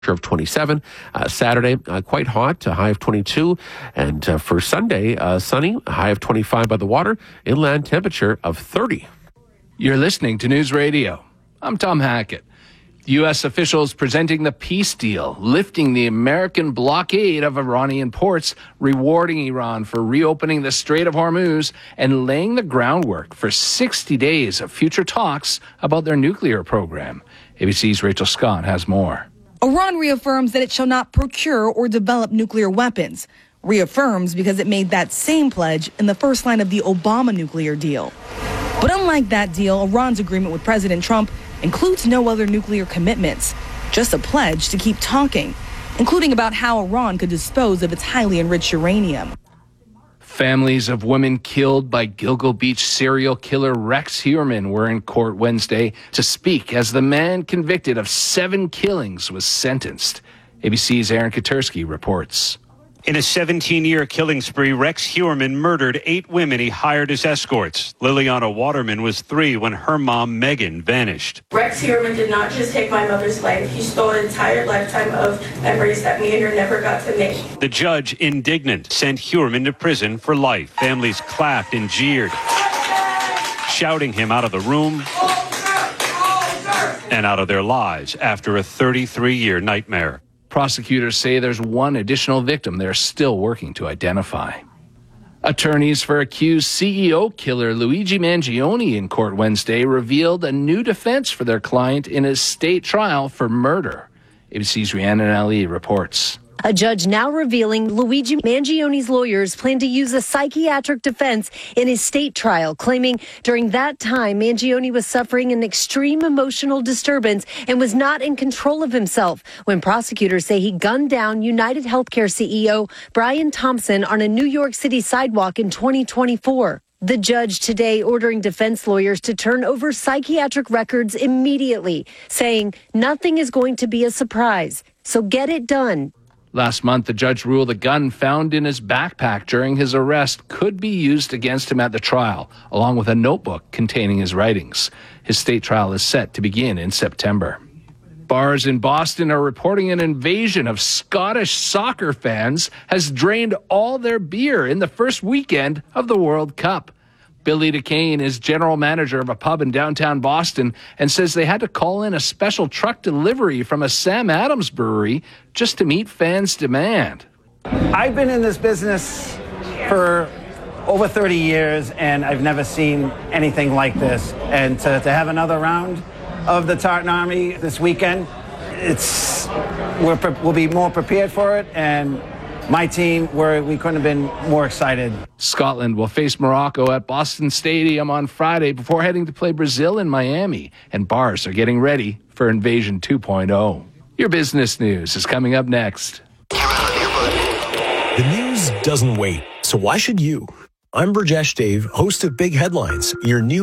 of 27. Saturday, quite hot, a high of 22. And for Sunday, sunny, a high of 25 by the water, inland temperature of 30. You're listening to News Radio. I'm Tom Hackett. U.S. officials presenting the peace deal, lifting the American blockade of Iranian ports, rewarding Iran for reopening the Strait of Hormuz, and laying the groundwork for 60 days of future talks about their nuclear program. ABC's Rachel Scott has more. Iran reaffirms that it shall not procure or develop nuclear weapons. Reaffirms because it made that same pledge in the first line of the Obama nuclear deal. But unlike that deal, Iran's agreement with President Trump includes no other nuclear commitments, just a pledge to keep talking, including about how Iran could dispose of its highly enriched uranium. Families of women killed by Gilgo Beach serial killer Rex Heuermann were in court Wednesday to speak as the man convicted of 7 killings was sentenced. ABC's Aaron Katersky reports. In a 17-year killing spree, Rex Heuermann murdered 8 women he hired as escorts. Liliana Waterman was 3 when her mom, Megan, vanished. Rex Heuermann did not just take my mother's life. He stole an entire lifetime of memories that me and her never got to make. The judge, indignant, sent Heuermann to prison for life. Families clapped and jeered, shouting him out of the room and out of their lives after a 33-year nightmare. Prosecutors say there's one additional victim they're still working to identify. Attorneys for accused CEO killer Luigi Mangione in court Wednesday revealed a new defense for their client in his state trial for murder. ABC's Rhiannon Ali reports. A judge now revealing Luigi Mangione's lawyers plan to use a psychiatric defense in his state trial, claiming during that time Mangione was suffering an extreme emotional disturbance and was not in control of himself when prosecutors say he gunned down United Healthcare CEO Brian Thompson on a New York City sidewalk in 2024. The judge today ordering defense lawyers to turn over psychiatric records immediately, saying nothing is going to be a surprise, so get it done. Last month, the judge ruled a gun found in his backpack during his arrest could be used against him at the trial, along with a notebook containing his writings. His state trial is set to begin in September. Bars in Boston are reporting an invasion of Scottish soccer fans has drained all their beer in the first weekend of the World Cup. Billy DeCane is general manager of a pub in downtown Boston and says they had to call in a special truck delivery from a Sam Adams brewery just to meet fans' demand. I've been in this business for over 30 years, and I've never seen anything like this. And to have another round of the Tartan Army this weekend, we'll be more prepared for it, and my team, we couldn't have been more excited. Scotland will face Morocco at Boston Stadium on Friday before heading to play Brazil in Miami. And bars are getting ready for Invasion 2.0. Your business news is coming up next. The news doesn't wait, so why should you? I'm Burjesh Dave, host of Big Headlines, your new